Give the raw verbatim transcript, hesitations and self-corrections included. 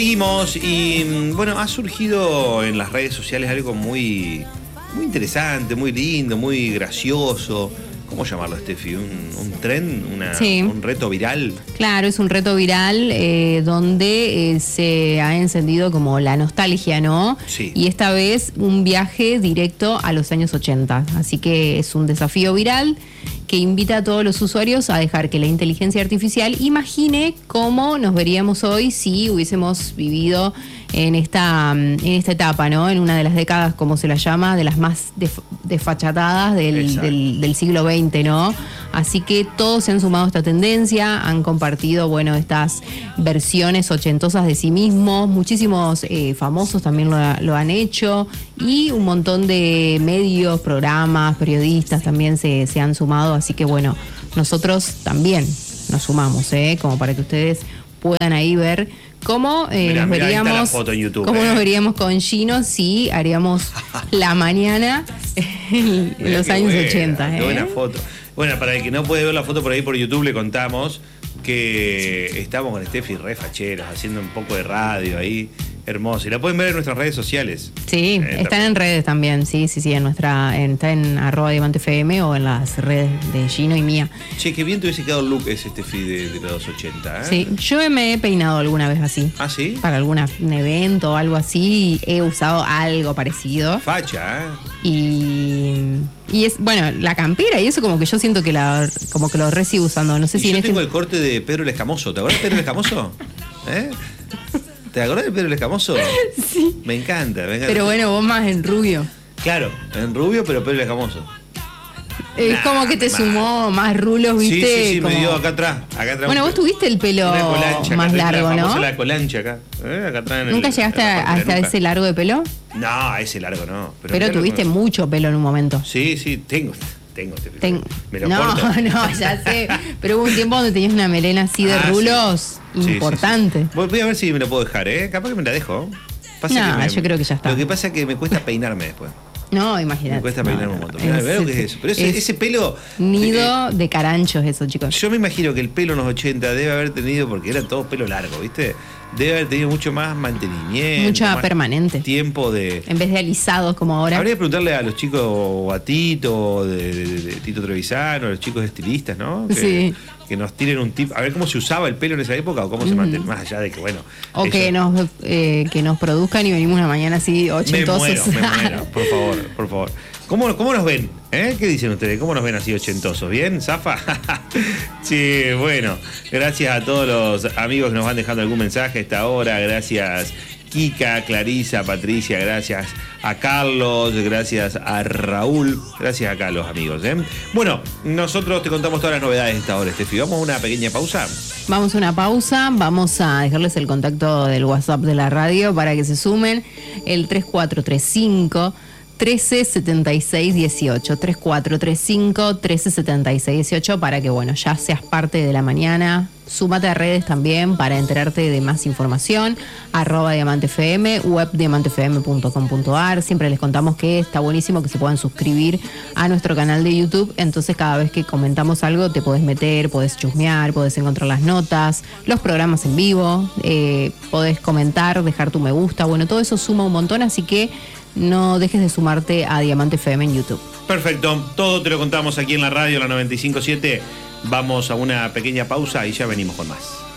Seguimos y bueno, ha surgido en las redes sociales algo muy, muy interesante, muy lindo, muy gracioso. ¿Cómo llamarlo, Steffi? ¿Un, un tren? Una, sí. ¿Un reto viral? Claro, es un reto viral eh, donde eh, se ha encendido como la nostalgia, ¿no? Sí. Y esta vez un viaje directo a los años ochenta. Así que es un desafío viral que invita a todos los usuarios a dejar que la inteligencia artificial imagine cómo nos veríamos hoy si hubiésemos vivido en esta, en esta etapa, ¿no? En una de las décadas, como se la llama, de las más def- desfachatadas del, del, del siglo veinte, ¿no? Así que todos se han sumado a esta tendencia, han compartido, bueno, estas versiones ochentosas de sí mismos, muchísimos eh, famosos también lo, lo han hecho y un montón de medios, programas, periodistas también se, se han sumado, así que bueno, nosotros también nos sumamos, ¿eh? Como para que ustedes puedan ahí ver cómo eh, mirá, nos mirá, veríamos, la foto en YouTube, cómo eh. nos veríamos con Gino si haríamos la mañana en Mirá los qué años buena, ochenta. Qué ¿eh? buena foto. Bueno, para el que no puede ver la foto por ahí por YouTube, le contamos que estamos con Steffi re facheros, haciendo un poco de radio ahí. Hermoso. Y la pueden ver en nuestras redes sociales. Sí, Eh, están en redes también, sí, sí, sí, en nuestra, en, está en arroba diamante F M o en las redes de Gino y mía. Che, qué bien te hubiese quedado el look ese Steffi de, de los ochenta, ¿eh? Sí, yo me he peinado alguna vez así. ¿Ah, sí? Para algún evento o algo así, he usado algo parecido. Facha, ¿eh? Y, y es, bueno, la campera y eso como que yo siento que la como que lo re sigo usando. No sé Y si yo en tengo este... el corte de Pedro el Escamoso. ¿Te acuerdas de Pedro el Escamoso? ¿Eh? ¿Te acuerdas de Pedro el Escamoso? Sí. Me encanta, me encanta. Pero bueno, vos más en rubio. Claro, en rubio, pero Pedro el Escamoso. Es Nah, como que te mal. sumó más rulos, Sí, ¿viste? sí, sí, como... me dio acá atrás. Acá atrás Bueno, vos tuviste el pelo una colancha, más acá, largo, la famosa ¿no? La colancha acá. ¿Eh? Acá atrás en el- ¿Nunca llegaste en la parte de la hasta nuca. ese largo de pelo? No, a ese largo no. Pero, Pero claro, tuviste no. mucho pelo en un momento. Sí, sí, tengo. Tengo. Te, Ten- Me lo no, corto. no, ya sé. Pero hubo un tiempo donde tenías una melena así de Ah, rulos sí. Sí, importante. sí, sí. Voy voy a ver si me lo puedo dejar, ¿eh? Capaz que me la dejo. Pasa No, que me- yo creo que ya está. Lo que pasa es que me cuesta peinarme después. No, imagínate. Me cuesta No, peinarme no, un montón. no. Mirá, Es- mirá lo que es eso. Pero ese, es ese pelo. Nido eh, de caranchos eso, chicos. Yo me imagino que el pelo en los ochenta debe haber tenido, porque era todo pelo largo, ¿viste? Debe haber tenido mucho más mantenimiento. Mucha más permanente. Tiempo de. En vez de alisados como ahora. Habría que preguntarle a los chicos, o a Tito, o de, de- de Tito Trevisano, a los chicos estilistas, ¿no? Que, Sí. que nos tiren un tip. A ver cómo se usaba el pelo en esa época o cómo se mantenía. Más allá de que, bueno. O eso- que nos eh, que nos produzcan y venimos una mañana así Me ochentosos. muero, me muero, por favor, por favor. ¿Cómo, cómo nos ven? ¿Eh? ¿Qué dicen ustedes? ¿Cómo nos ven así ochentosos? ¿Bien? ¿Zafa? Sí, bueno. Gracias a todos los amigos que nos van dejando algún mensaje a esta hora. Gracias Kika, Clarisa, Patricia, gracias a Carlos, gracias a Raúl, gracias acá a los amigos. ¿eh? Bueno, nosotros te contamos todas las novedades de esta hora, Steffi. Vamos a una pequeña pausa. Vamos a una pausa, vamos a dejarles el contacto del WhatsApp de la radio para que se sumen, el tres cuatro tres cinco, uno tres siete seis uno ocho, tres cuatro tres cinco, uno tres siete seis uno ocho, para que, bueno, ya seas parte de la mañana. Súmate a redes también para enterarte de más información, arroba Diamante F M, web diamante f m punto com punto a r. Siempre les contamos que está buenísimo que se puedan suscribir a nuestro canal de YouTube, entonces cada vez que comentamos algo te podés meter, podés chusmear, podés encontrar las notas, los programas en vivo, eh, podés comentar, dejar tu me gusta, bueno, todo eso suma un montón, así que no dejes de sumarte a Diamante F M en YouTube. Perfecto, todo te lo contamos aquí en la radio, la noventa y cinco punto siete. Vamos a una pequeña pausa y ya venimos con más.